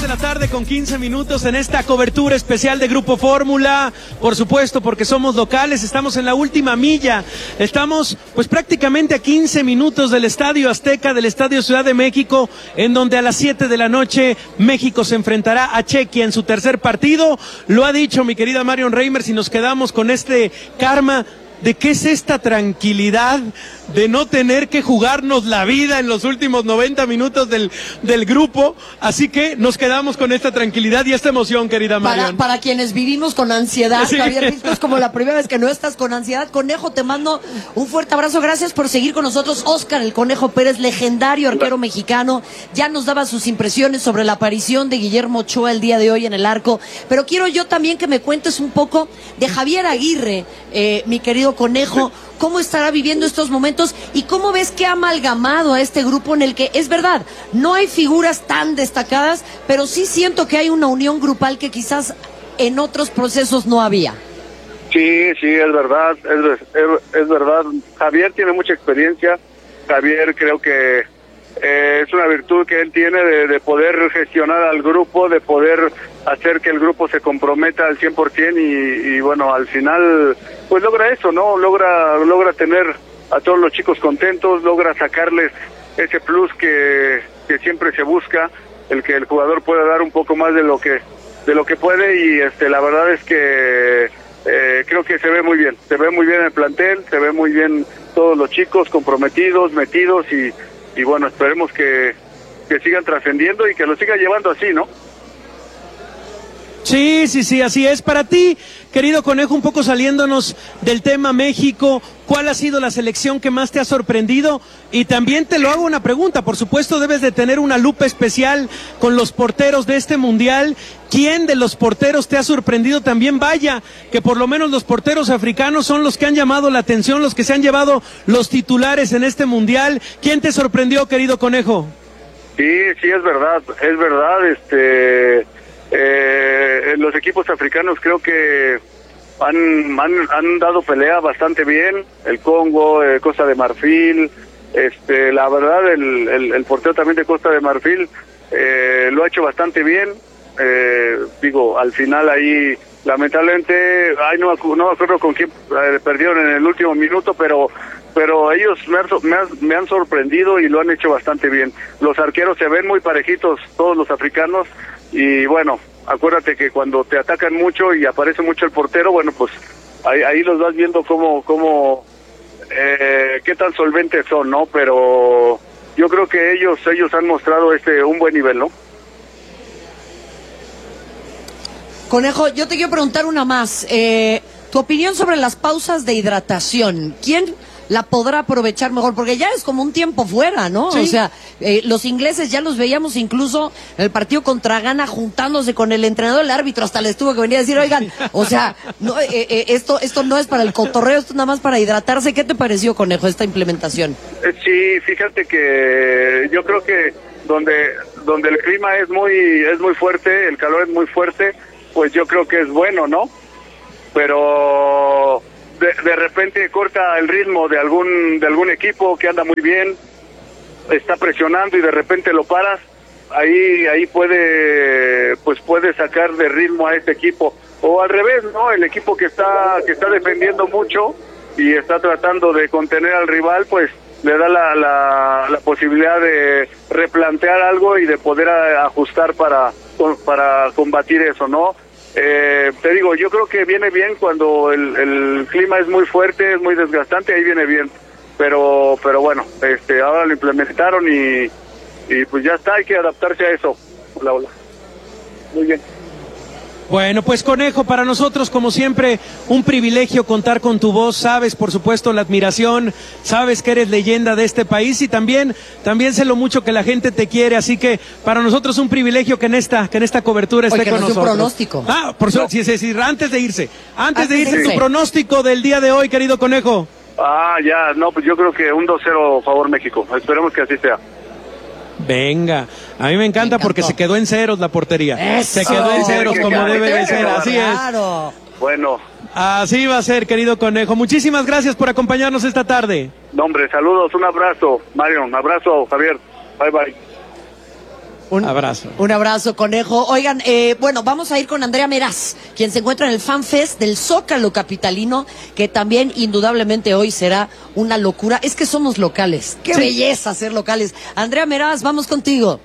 la tarde con 15 minutos en esta cobertura especial de Grupo Fórmula, por supuesto porque somos locales, estamos en la última milla, estamos pues prácticamente a 15 minutos del Estadio Azteca, del Estadio Ciudad de México, en donde a las 7 de la noche México se enfrentará a Chequia en su tercer partido. Lo ha dicho mi querida Marion Reimers y nos quedamos con este karma de qué es esta tranquilidad de no tener que jugarnos la vida en los últimos 90 minutos del grupo, así que nos quedamos con esta tranquilidad y esta emoción, querida Marion. Para quienes vivimos con ansiedad, sí. Javier, esto es como la primera vez que no estás con ansiedad. Conejo, te mando un fuerte abrazo, gracias por seguir con nosotros. Óscar el Conejo Pérez, legendario arquero mexicano, ya nos daba sus impresiones sobre la aparición de Guillermo Ochoa el día de hoy en el arco, pero quiero yo también que me cuentes un poco de Javier Aguirre, mi querido Conejo. ¿Cómo estará viviendo estos momentos y cómo ves que ha amalgamado a este grupo en el que, es verdad, no hay figuras tan destacadas, pero sí siento que hay una unión grupal que quizás en otros procesos no había? Sí, es verdad, es verdad. Javier tiene mucha experiencia. Javier creo que es una virtud que él tiene de poder gestionar al grupo, de poder hacer que el grupo se comprometa al 100% y bueno, al final pues logra eso, ¿no? Logra tener a todos los chicos contentos, logra sacarles ese plus que siempre se busca, el que el jugador pueda dar un poco más de lo que puede y la verdad es que creo que se ve muy bien el plantel, se ve muy bien todos los chicos comprometidos, metidos y bueno, esperemos que sigan trascendiendo y que lo sigan llevando así, ¿no? Sí, así es. Para ti, querido Conejo, un poco saliéndonos del tema México, ¿cuál ha sido la selección que más te ha sorprendido? Y también te lo hago una pregunta, por supuesto debes de tener una lupa especial con los porteros de este mundial. ¿Quién de los porteros te ha sorprendido también? Vaya, que por lo menos los porteros africanos son los que han llamado la atención, los que se han llevado los titulares en este mundial. ¿Quién te sorprendió, querido Conejo? Sí, es verdad, los equipos africanos creo que han dado pelea bastante bien, el Congo, Costa de Marfil, la verdad el portero también de Costa de Marfil lo ha hecho bastante bien, al final ahí lamentablemente, no me acuerdo con quién perdieron en el último minuto, pero ellos me han sorprendido y lo han hecho bastante bien. Los arqueros se ven muy parejitos, todos los africanos, y bueno, acuérdate que cuando te atacan mucho y aparece mucho el portero, bueno, pues ahí los vas viendo cómo qué tan solventes son, ¿no? Pero yo creo que ellos han mostrado un buen nivel, ¿no? Conejo, yo te quiero preguntar una más. Tu opinión sobre las pausas de hidratación. ¿Quién la podrá aprovechar mejor? Porque ya es como un tiempo fuera, ¿no? Sí. O sea, los ingleses ya los veíamos incluso en el partido contra Ghana juntándose con el entrenador, el árbitro hasta les tuvo que venir a decir, oigan, o sea, no, esto no es para el cotorreo, esto es nada más para hidratarse. ¿Qué te pareció, Conejo, esta implementación? Sí, fíjate que yo creo que donde el clima es muy fuerte, el calor es muy fuerte, pues yo creo que es bueno, ¿no? Pero de repente corta el ritmo de algún equipo que anda muy bien, está presionando y de repente lo paras, ahí puede sacar de ritmo a este equipo, o al revés, ¿no? El equipo que está defendiendo mucho y está tratando de contener al rival, pues le da la posibilidad de replantear algo y de poder ajustar para combatir eso, ¿no? Te digo, yo creo que viene bien cuando el clima es muy fuerte, es muy desgastante, ahí viene bien, pero bueno, ahora lo implementaron y pues ya está, hay que adaptarse a eso. Hola. Muy bien. Bueno, pues Conejo, para nosotros como siempre un privilegio contar con tu voz, sabes por supuesto la admiración, sabes que eres leyenda de este país y también sé lo mucho que la gente te quiere, así que para nosotros un privilegio que en esta cobertura esté con nosotros. Un pronóstico. Antes de irse, tu pronóstico del día de hoy, querido Conejo. Pues yo creo que un 2-0 favor México, esperemos que así sea. Venga, a mí me encanta porque se quedó en ceros la portería. ¡Eso! Se quedó en ceros como debe de ser, así claro. es. Bueno. Así va a ser, querido Conejo. Muchísimas gracias por acompañarnos esta tarde. No, hombre, saludos, un abrazo, Mario, un abrazo, Javier. Bye. Un abrazo. Un abrazo, Conejo. Oigan, bueno, vamos a ir con Andrea Meraz, quien se encuentra en el Fan Fest del Zócalo capitalino, que también indudablemente hoy será una locura. Es que somos locales. Qué belleza ser locales. Andrea Meraz, vamos contigo.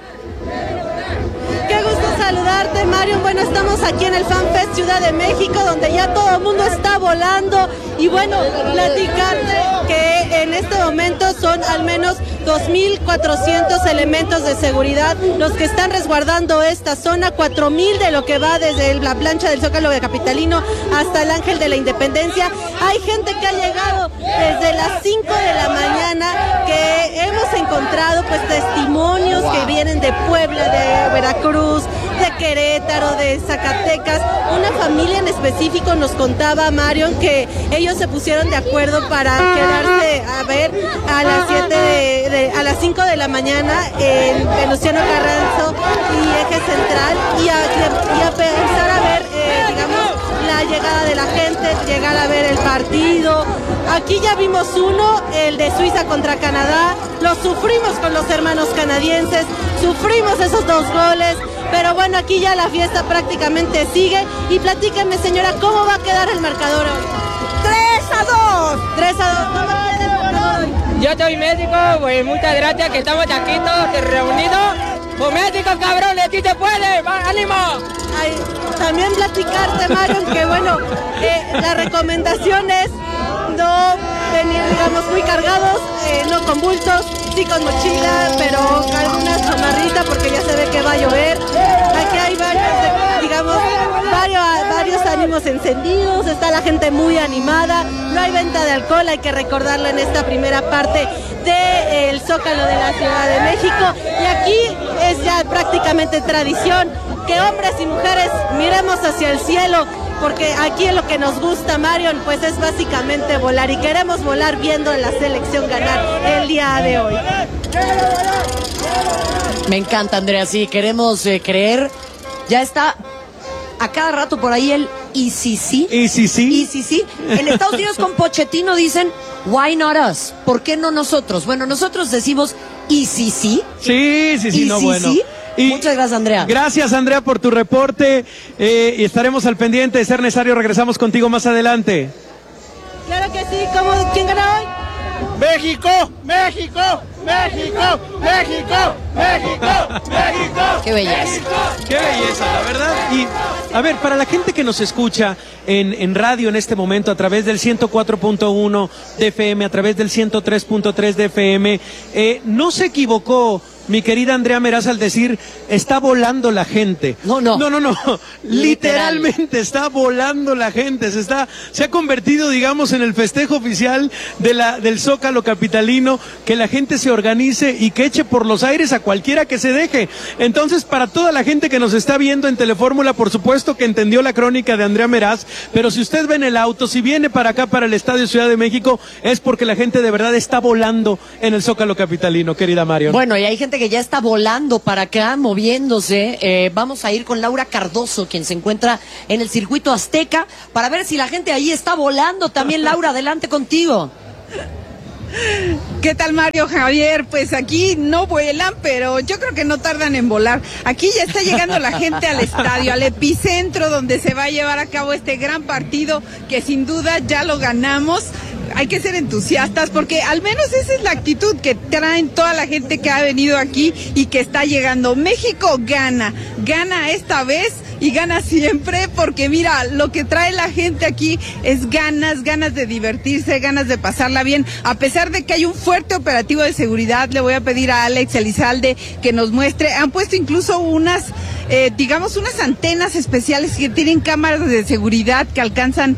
Qué gusto saludarte, Mario. Bueno, estamos aquí en el Fan Fest Ciudad de México, donde ya todo el mundo está volando. Y bueno, platicarte que en este momento son al menos 2.400 elementos de seguridad los que están resguardando esta zona, 4.000 de lo que va desde la plancha del Zócalo capitalino hasta el Ángel de la Independencia. Hay gente que ha llegado desde las 5 de la mañana, que hemos encontrado pues testimonios que vienen de Puebla, de Veracruz, de Querétaro, de Zacatecas. Una familia en específico nos contaba, Marion, que ellos se pusieron de acuerdo para quedarse a ver a las 5 de la mañana en Venustiano Carranza y Eje Central y a pensar a ver, digamos, la llegada de la gente, llegar a ver el partido. Aquí ya vimos uno, el de Suiza contra Canadá, lo sufrimos con los hermanos canadienses, sufrimos esos 2 goles, pero bueno, aquí ya la fiesta prácticamente sigue. Y platícame, señora, ¿cómo va a quedar el marcador hoy? 3-2. 3-2, ¿cómo queda el marcador hoy? Yo soy médico, pues muchas gracias que estamos aquí todos reunidos. Pues médico, cabrón, a ti te puede, ánimo. Ay, también platicarte, Marion, que bueno, la recomendación es no venir, digamos, muy cargados, no con bultos, sí con mochila, pero alguna chamarrita porque ya se ve que va a llover. Aquí hay varios ánimos encendidos, está la gente muy animada, no hay venta de alcohol, hay que recordarlo en esta primera parte del Zócalo de la Ciudad de México. Y aquí es ya prácticamente tradición que hombres y mujeres miremos hacia el cielo, porque aquí lo que nos gusta, Marion, pues es básicamente volar, y queremos volar viendo a la selección ganar el día de hoy. Me encanta, Andrea, sí, queremos creer. Ya está a cada rato por ahí el y si sí. ¿Y si sí? Y si sí. En Estados Unidos con Pochettino dicen, why not us? ¿Por qué no nosotros? Bueno, nosotros decimos, ¿y si sí? Sí, ¿Y no, si bueno. sí? Y muchas gracias, Andrea. Gracias, Andrea, por tu reporte. Y estaremos al pendiente. De ser necesario, regresamos contigo más adelante. Claro que sí. ¿Quién gana hoy? México, México, México, México, México, México. Qué belleza. Qué belleza, la verdad. Y a ver, para la gente que nos escucha en radio en este momento a través del 104.1 de FM, a través del 103.3 de FM, no se equivocó mi querida Andrea Meraz al decir está volando la gente. No. Literalmente está volando la gente. Se ha convertido, digamos, en el festejo oficial del Zócalo capitalino, que la gente se organice y que eche por los aires a cualquiera que se deje. Entonces, para toda la gente que nos está viendo en Telefórmula, por supuesto que entendió la crónica de Andrea Meraz, pero si usted ve en el auto, si viene para acá, para el Estadio Ciudad de México, es porque la gente de verdad está volando en el Zócalo capitalino, querida Marion. Bueno, y hay gente que ya está volando para acá, moviéndose. Vamos a ir con Laura Cardoso, quien se encuentra en el circuito Azteca, para ver si la gente ahí está volando también. Laura, adelante contigo. ¿Qué tal, Mario, Javier? Pues aquí no vuelan, pero yo creo que no tardan en volar. Aquí ya está llegando la gente al estadio, al epicentro donde se va a llevar a cabo este gran partido que sin duda ya lo ganamos. Hay que ser entusiastas porque al menos esa es la actitud que traen toda la gente que ha venido aquí y que está llegando. México gana esta vez y gana siempre, porque mira, lo que trae la gente aquí es ganas de divertirse, ganas de pasarla bien. A pesar de que hay un fuerte operativo de seguridad, le voy a pedir a Alex Elizalde que nos muestre. Han puesto incluso unas unas antenas especiales que tienen cámaras de seguridad que alcanzan,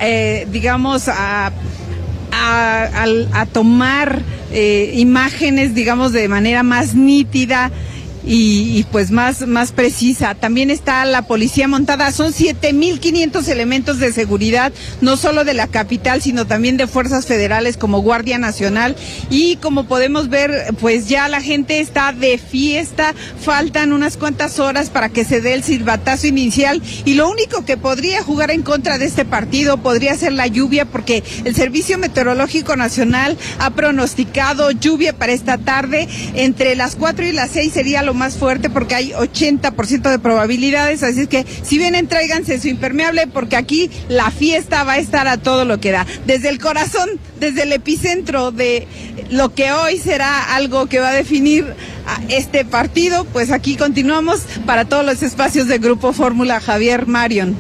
a tomar imágenes, digamos, de manera más nítida y pues más precisa. También está la policía montada, son 7,500 elementos de seguridad, no solo de la capital, sino también de fuerzas federales como Guardia Nacional, y como podemos ver, pues ya la gente está de fiesta, faltan unas cuantas horas para que se dé el silbatazo inicial, y lo único que podría jugar en contra de este partido podría ser la lluvia, porque el Servicio Meteorológico Nacional ha pronosticado lluvia para esta tarde. Entre las 4 y las 6 sería lo más fuerte porque hay 80% de probabilidades, así es que si vienen tráiganse su impermeable porque aquí la fiesta va a estar a todo lo que da. Desde el corazón, desde el epicentro de lo que hoy será algo que va a definir a este partido, pues aquí continuamos para todos los espacios de Grupo Fórmula. Javier, Marion.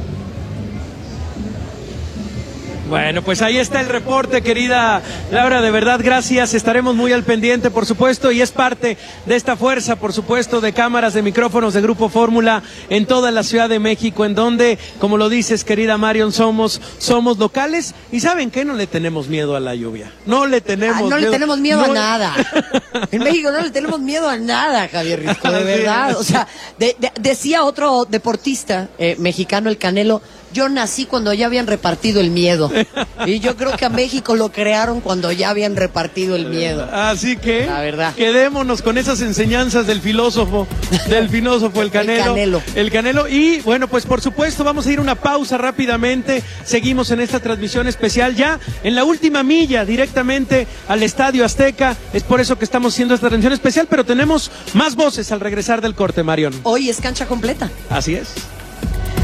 Bueno, pues ahí está el reporte, querida Laura, de verdad, gracias, estaremos muy al pendiente, por supuesto, y es parte de esta fuerza, por supuesto, de cámaras, de micrófonos de Grupo Fórmula en toda la Ciudad de México, en donde, como lo dices, querida Marion, somos locales, y ¿saben qué? No le tenemos miedo a la lluvia, no le tenemos miedo. Le tenemos miedo a nada. En México no le tenemos miedo a nada, Javier Risco, de verdad. O sea, decía otro deportista mexicano, el Canelo, yo nací cuando ya habían repartido el miedo. Y yo creo que a México lo crearon cuando ya habían repartido el miedo. Así que, la verdad, quedémonos con esas enseñanzas del filósofo, el Canelo. El Canelo. Y bueno, pues por supuesto, vamos a ir a una pausa rápidamente. Seguimos en esta transmisión especial ya en la última milla, directamente al Estadio Azteca. Es por eso que estamos haciendo esta transmisión especial, pero tenemos más voces al regresar del corte, Marion. Hoy es cancha completa. Así es.